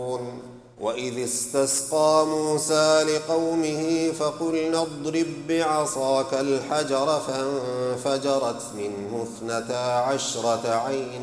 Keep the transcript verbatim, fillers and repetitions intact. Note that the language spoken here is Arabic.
يعلمون وإذ استسقى موسى لقومه فقلنا اضرب بعصاك الحجر فانفجرت منه اثنتا عشرة عين